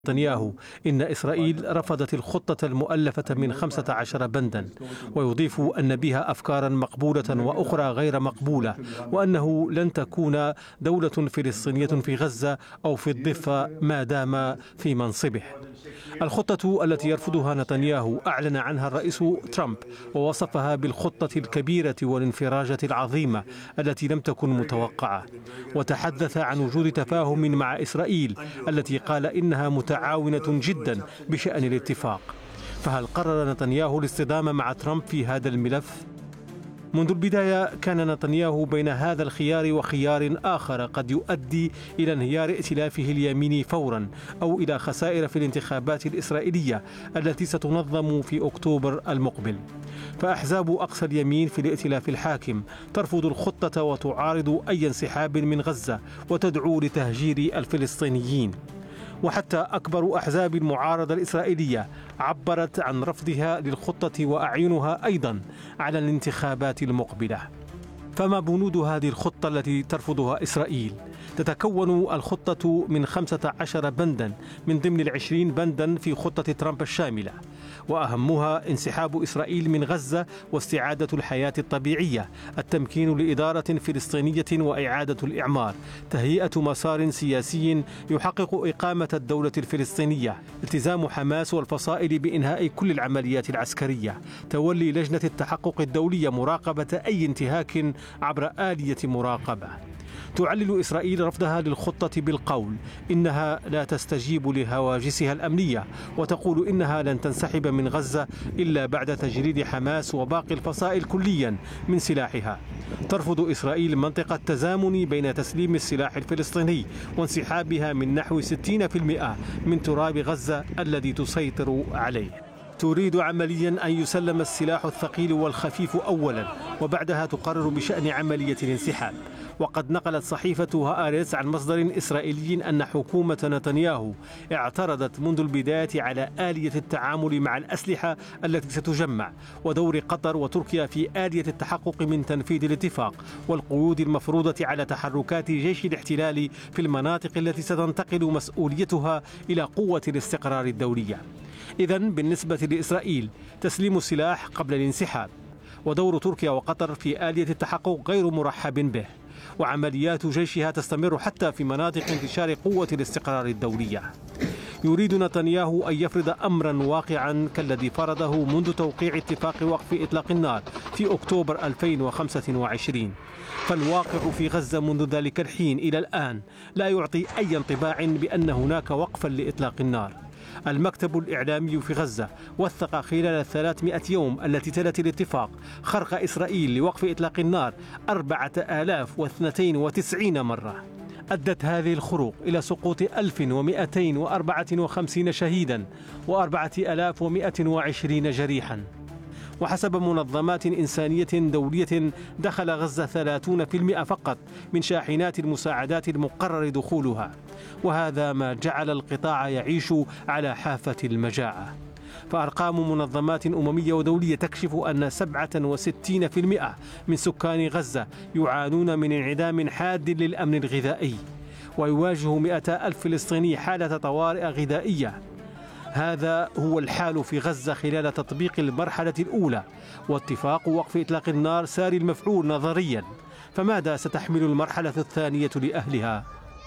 نتنياهو إن إسرائيل رفضت الخطة المؤلفة من 15 بندا، ويضيف أن بها أفكارا مقبولة وأخرى غير مقبولة، وأنه لن تكون دولة فلسطينية في غزة أو في الضفة ما دام في منصبه. الخطة التي يرفضها نتنياهو أعلن عنها الرئيس ترامب، ووصفها بالخطة الكبيرة والانفراجة العظيمة التي لم تكن متوقعة، وتحدث عن وجود تفاهم مع إسرائيل التي قال إنها متعاونة جدا بشأن الاتفاق. فهل قرر نتنياهو الاصطدام مع ترامب في هذا الملف؟ منذ البداية كان نتنياهو بين هذا الخيار وخيار آخر قد يؤدي إلى انهيار ائتلافه اليميني فورا، أو إلى خسائر في الانتخابات الإسرائيلية التي ستنظم في أكتوبر المقبل. فأحزاب أقصى اليمين في الائتلاف الحاكم ترفض الخطة وتعارض أي انسحاب من غزة وتدعو لتهجير الفلسطينيين. وحتى أكبر أحزاب المعارضة الإسرائيلية عبرت عن رفضها للخطة وأعينها أيضا على الانتخابات المقبلة. فما بنود هذه الخطة التي ترفضها إسرائيل؟ تتكون الخطة من 15 بندا من ضمن 20 بندا في خطة ترامب الشاملة، وأهمها انسحاب إسرائيل من غزة واستعادة الحياة الطبيعية، التمكين لإدارة فلسطينية وإعادة الإعمار، تهيئة مسار سياسي يحقق إقامة الدولة الفلسطينية، التزام حماس والفصائل بإنهاء كل العمليات العسكرية، تولي لجنة التحقق الدولية مراقبة أي انتهاك عبر آلية مراقبة. تعلل إسرائيل رفضها للخطة بالقول إنها لا تستجيب لهواجسها الأمنية، وتقول إنها لن تنسحب من غزة إلا بعد تجريد حماس وباقي الفصائل كليا من سلاحها. ترفض إسرائيل منطق التزامن بين تسليم السلاح الفلسطيني وانسحابها من نحو 60% من تراب غزة الذي تسيطر عليه. تريد عمليا أن يسلم السلاح الثقيل والخفيف أولا، وبعدها تقرر بشأن عملية الانسحاب. وقد نقلت صحيفة هآرتس عن مصدر إسرائيلي أن حكومة نتنياهو اعترضت منذ البداية على آلية التعامل مع الأسلحة التي ستجمع، ودور قطر وتركيا في آلية التحقق من تنفيذ الاتفاق، والقيود المفروضة على تحركات جيش الاحتلال في المناطق التي ستنتقل مسؤوليتها إلى قوة الاستقرار الدولية. إذن بالنسبة لإسرائيل تسليم السلاح قبل الانسحاب، ودور تركيا وقطر في آلية التحقق غير مرحب به، وعمليات جيشها تستمر حتى في مناطق انتشار قوة الاستقرار الدولية. يريد نتنياهو أن يفرض أمرا واقعا كالذي فرضه منذ توقيع اتفاق وقف إطلاق النار في أكتوبر 2025، فالواقع في غزة منذ ذلك الحين إلى الآن لا يعطي أي انطباع بأن هناك وقفا لإطلاق النار. المكتب الإعلامي في غزة وثق خلال 300 يوم التي تلت الاتفاق خرق إسرائيل لوقف إطلاق النار 4092 مرة. أدت هذه الخروق إلى سقوط 1254 شهيدا و4120 جريحا. وحسب منظمات إنسانية دولية دخل غزة 30% فقط من شاحنات المساعدات المقرر دخولها، وهذا ما جعل القطاع يعيش على حافة المجاعة. فأرقام منظمات أممية ودولية تكشف أن 67% من سكان غزة يعانون من انعدام حاد للأمن الغذائي، ويواجه 200,000 فلسطيني حالة طوارئ غذائية. هذا هو الحال في غزة خلال تطبيق المرحلة الأولى، واتفاق وقف إطلاق النار ساري المفعول نظريا. فماذا ستحمل المرحلة الثانية لأهلها؟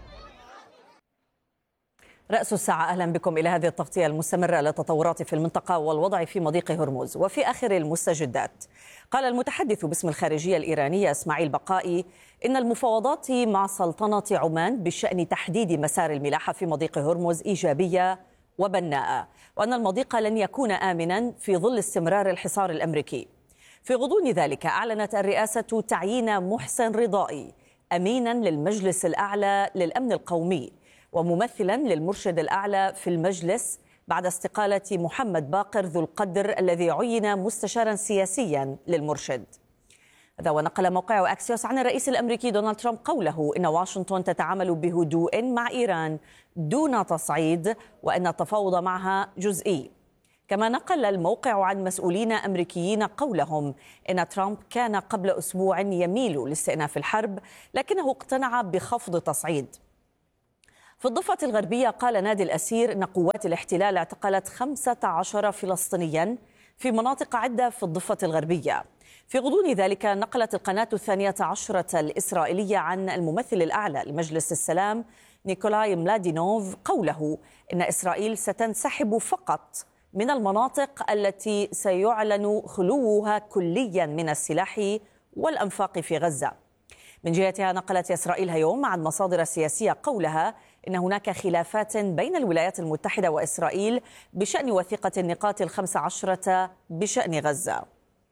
رأس الساعة، أهلا بكم إلى هذه التغطية المستمرة للتطورات في المنطقة والوضع في مضيق هرمز. وفي آخر المستجدات قال المتحدث باسم الخارجية الإيرانية إسماعيل بقائي إن المفاوضات مع سلطنة عمان بشأن تحديد مسار الملاحة في مضيق هرمز إيجابية وبناءة، وأن المضيق لن يكون آمنا في ظل استمرار الحصار الأمريكي. في غضون ذلك أعلنت الرئاسة تعيين محسن رضائي أمينا للمجلس الأعلى للأمن القومي وممثلا للمرشد الأعلى في المجلس بعد استقالة محمد باقر ذو القدر الذي عين مستشارا سياسيا للمرشد. هذا ونقل موقع أكسيوس عن الرئيس الأمريكي دونالد ترامب قوله إن واشنطن تتعامل بهدوء مع إيران دون تصعيد، وأن التفاوض معها جزئي. كما نقل الموقع عن مسؤولين أمريكيين قولهم إن ترامب كان قبل أسبوع يميل لاستئناف الحرب، لكنه اقتنع بخفض تصعيد. في الضفة الغربية قال نادي الأسير أن قوات الاحتلال اعتقلت 15 فلسطينيا في مناطق عدة في الضفة الغربية. في غضون ذلك نقلت القناة 12 الإسرائيلية عن الممثل الأعلى لمجلس السلام نيكولاي ملادينوف قوله إن إسرائيل ستنسحب فقط من المناطق التي سيعلن خلوها كليا من السلاح والأنفاق في غزة. من جهتها نقلت إسرائيل اليوم عن مصادر سياسية قولها إن هناك خلافات بين الولايات المتحدة وإسرائيل بشأن وثيقة النقاط 15 بشأن غزة.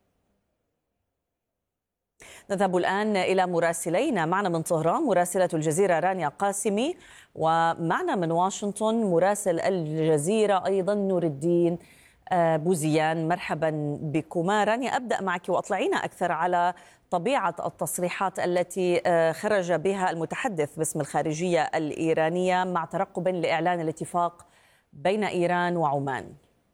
نذهب الآن إلى مراسلين. معنا من طهران مراسلة الجزيرة رانيا قاسمي، ومعنا من واشنطن مراسل الجزيرة أيضا نور الدين بوزيان. مرحبا بكما. رانيا، أبدأ معك وأطلعينا أكثر على طبيعة التصريحات التي خرج بها المتحدث باسم الخارجية الإيرانية مع ترقب لإعلان الاتفاق بين إيران وعمان.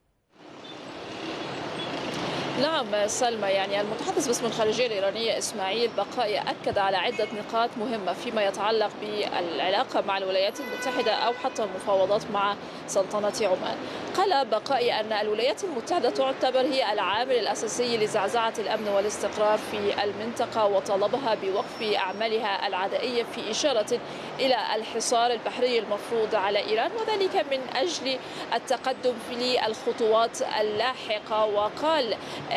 نعم سلمى، يعني المتحدث باسم الخارجية الإيرانية إسماعيل بقائي أكد على عدة نقاط مهمة فيما يتعلق بالعلاقة مع الولايات المتحدة أو حتى المفاوضات مع سلطنة عمان. قال بقائي أن الولايات المتحدة تعتبر هي العامل الأساسي لزعزعة الأمن والاستقرار في المنطقة، وطالبها بوقف أعمالها العدائية في إشارة إلى الحصار البحري المفروض على إيران، وذلك من أجل التقدم في الخطوات اللاحقة. وقال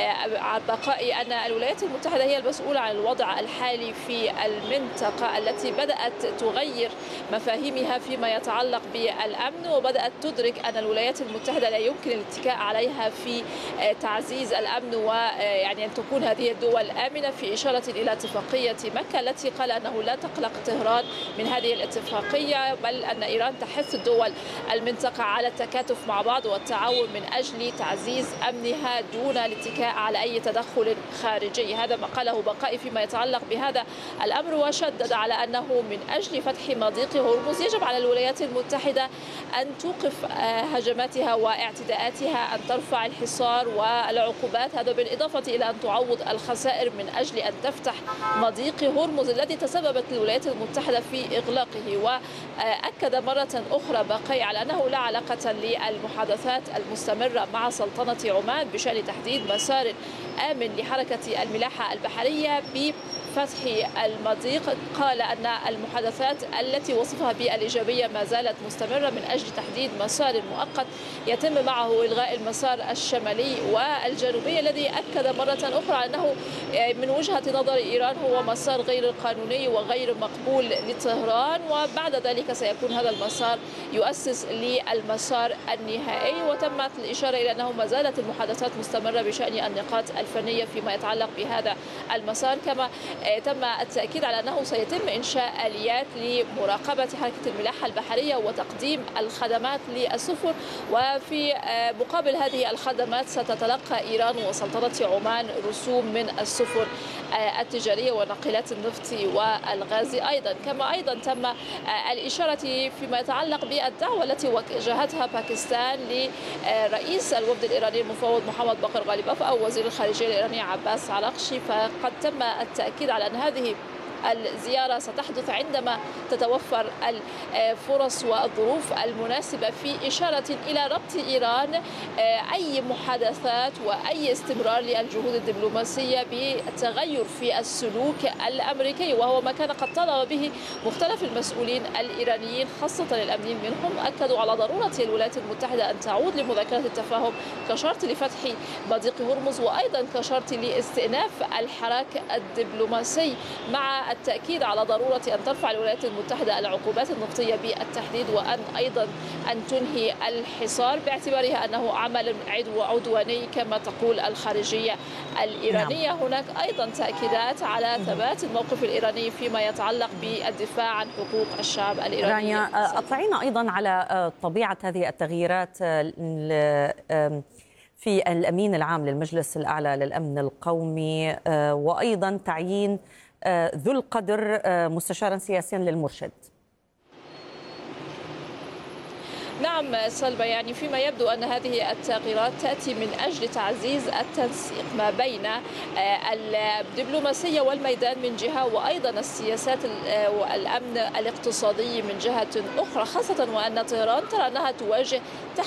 بقائي أن الولايات المتحدة هي المسؤولة عن الوضع الحالي في المنطقة التي بدأت تغير مفاهيمها فيما يتعلق بالأمن، وبدأت تدرك أن الولايات المتحدة لا يمكن الاتكاء عليها في تعزيز الأمن، ويعني أن تكون هذه الدول آمنة، في إشارة إلى اتفاقية مكة التي قال أنه لا تقلق طهران من هذه الاتفاقية، بل أن إيران تحث دول المنطقة على التكاتف مع بعض والتعاون من أجل تعزيز أمنها دون الاتكاء على أي تدخل خارجي. هذا ما قاله بقائي فيما يتعلق بهذا الأمر، وشدد على أنه من أجل فتح مضيق هرمز يجب على الولايات المتحدة أن توقف هجماتها واعتداءاتها، أن ترفع الحصار والعقوبات، هذا بالإضافة إلى أن تعوض الخسائر من أجل أن تفتح مضيق هرمز الذي تسببت الولايات المتحدة في إغلاقه. وأكد مرة أخرى بقائي على أنه لا علاقة للمحادثات المستمرة مع سلطنة عمان بشأن تحديد مسار آمن لحركة الملاحة البحرية بفتح المضيق. قال أن المحادثات التي وصفها بالإيجابية ما زالت مستمرة من أجل تحديد مسار مؤقت يتم معه إلغاء المسار الشمالي والجنوبي، الذي أكد مرة أخرى أنه من وجهة نظر إيران هو مسار غير قانوني وغير مقبول لطهران، وبعد ذلك سيكون هذا المسار يؤسس للمسار النهائي. وتمت الإشارة إلى أنه ما زالت المحادثات مستمرة بشأن النقاط الفنية فيما يتعلق بهذا المسار، كما تم التأكيد على أنه سيتم إنشاء آليات لمراقبة حركة الملاحة البحرية وتقديم الخدمات للسفن، وفي مقابل هذه الخدمات ستتلقى إيران وسلطنة عمان رسوم من السفن التجارية وناقلات النفط والغاز أيضا. كما أيضا تم الإشارة فيما يتعلق بالدعوة التي وجهتها باكستان لرئيس الوفد الإيراني المفوض محمد بقر غالباف أو وزير الخارجية الإيراني عباس عراقشي، فقد تم التأكيد على أن هذه الزيارة ستحدث عندما تتوفر الفرص والظروف المناسبة، في إشارة إلى ربط إيران أي محادثات وأي استمرار للجهود الدبلوماسية بالتغير في السلوك الأمريكي، وهو ما كان قد طالب به مختلف المسؤولين الإيرانيين خاصة الأمنيين منهم. أكدوا على ضرورة الولايات المتحدة أن تعود لمذاكرة التفاهم كشرط لفتح مضيق هرمز، وأيضا كشرط لاستئناف الحراك الدبلوماسي، مع التأكيد على ضرورة أن ترفع الولايات المتحدة العقوبات النفطية بالتحديد، وأن أيضا أن تنهي الحصار باعتبارها أنه عمل عدواني كما تقول الخارجية الإيرانية. نعم. هناك أيضا تأكيدات على ثبات الموقف الإيراني فيما يتعلق بالدفاع عن حقوق الشعب الإيراني. رانيا، أطلعينا أيضا على طبيعة هذه التغييرات في الأمين العام للمجلس الأعلى للأمن القومي، وأيضا تعيين ذو القدر مستشارا سياسيا للمرشد. نعم سلمى، يعني فيما يبدو أن هذه التغييرات تأتي من أجل تعزيز التنسيق ما بين الدبلوماسية والميدان من جهة، وأيضا السياسات والأمن الاقتصادي من جهة أخرى، خاصة وأن طهران ترى أنها تواجه